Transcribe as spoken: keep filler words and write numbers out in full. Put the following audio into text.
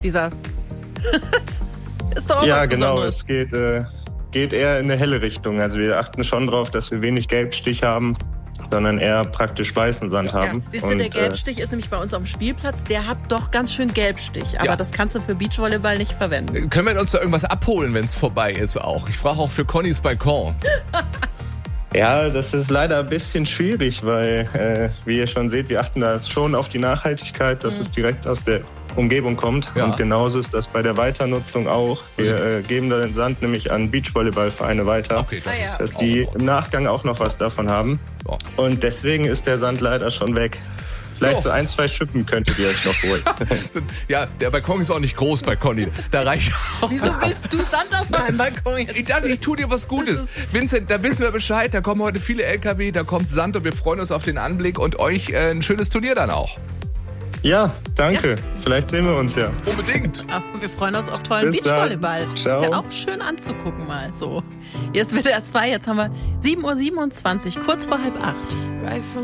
Dieser ist doch auch Ja, was genau. Besonderes. Es geht, äh, geht eher in eine helle Richtung. Also wir achten schon drauf, dass wir wenig Gelbstich haben, sondern eher praktisch weißen Sand haben. Ja. Siehst du, der Gelbstich äh, ist nämlich bei uns auf dem Spielplatz, der hat doch ganz schön Gelbstich. Aber Ja. das kannst du für Beachvolleyball nicht verwenden. Können wir uns da irgendwas abholen, wenn es vorbei ist auch? Ich frage auch für Connys Balkon. Ja, das ist leider ein bisschen schwierig, weil, äh, wie ihr schon seht, wir achten da schon auf die Nachhaltigkeit, dass mhm. es direkt aus der Umgebung kommt. Ja. Und genauso ist das bei der Weiternutzung auch. Wir mhm. äh, geben den Sand nämlich an Beachvolleyballvereine weiter, Okay, das Ah, ja. ist dass auch die noch. im Nachgang auch noch was davon haben. Ja. Und deswegen ist der Sand leider schon weg. Vielleicht Jo. so ein, zwei Schippen könntet ihr euch noch holen. Ja, der Balkon ist auch nicht groß bei Conny. Da reicht auch. Wieso willst du Sand auf meinem Balkon jetzt? Ich dachte, ich tue dir was Gutes. Vincent, da wissen wir Bescheid. Da kommen heute viele L K W, da kommt Sand und wir freuen uns auf den Anblick und euch äh, ein schönes Turnier dann auch. Ja, danke. Vielleicht sehen wir uns ja. Unbedingt. Ja, wir freuen uns auf tollen Bis dann. Beachvolleyball. Ciao. Ist ja auch schön anzugucken mal so. Hier ist W D R zwei, jetzt haben wir sieben Uhr siebenundzwanzig, kurz vor halb acht.